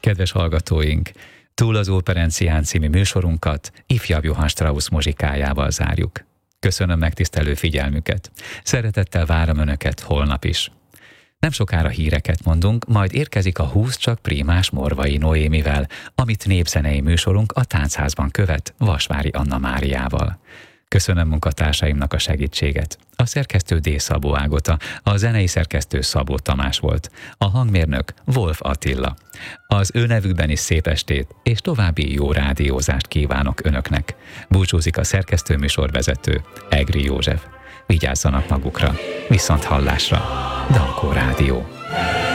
Kedves hallgatóink, Túl az Óperencián című műsorunkat ifjabb Johann Strauss muzsikájával zárjuk. Köszönöm megtisztelő figyelmüket. Szeretettel várom Önöket holnap is. Nem sokára híreket mondunk, majd érkezik a 20 csak prímás Morvai Noémivel, amit népzenei műsorunk a Táncházban követ Vasvári Anna Máriával. Köszönöm munkatársaimnak a segítséget. A szerkesztő D. Szabó Ágota, a zenei szerkesztő Szabó Tamás volt, a hangmérnök Wolf Attila. Az ő nevükben is szép estét és további jó rádiózást kívánok Önöknek. Búcsúzik a szerkesztő műsorvezető Egri József. Vigyázzanak magukra, viszont hallásra. Dankó Rádió.